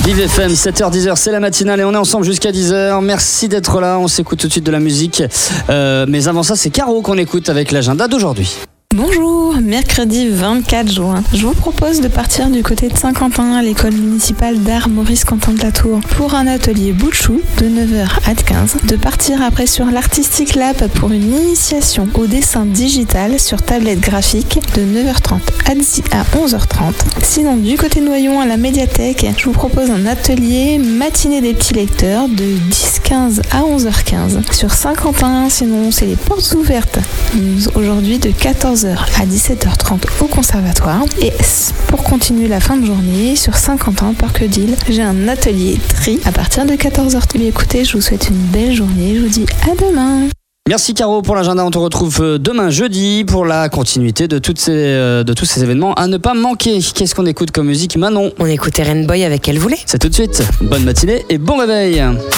Vive FM, 7h-10h, c'est la matinale et on est ensemble jusqu'à 10h. Merci d'être là, on s'écoute tout de suite de la musique. Mais avant ça, c'est Caro qu'on écoute avec l'agenda d'aujourd'hui. Bonjour, mercredi 24 juin. Je vous propose de partir du côté de Saint-Quentin à l'école municipale d'art Maurice Quentin de la Tour pour un atelier bout de chou de 9h à 15. De partir après sur l'Artistic Lab pour une initiation au dessin digital sur tablette graphique de 9h30 à 11h30. Sinon, du côté de Noyon à la médiathèque, je vous propose un atelier matinée des petits lecteurs de 10h15 à 11h15. Sur Saint-Quentin, sinon, c'est les portes ouvertes. Aujourd'hui de 14h à 17h30 au conservatoire. Et pour continuer la fin de journée, sur Saint-Quentin, Parc d'Île, j'ai un atelier tri à partir de 14h. Écoutez, je vous souhaite une belle journée. Je vous dis à demain. Merci Caro pour l'agenda, on te retrouve demain jeudi pour la continuité de tous ces événements à ne pas manquer. Qu'est-ce qu'on écoute comme musique, Manon? On écoute Eren Boy avec Elle voulait. C'est tout de suite. Bonne matinée et bon réveil.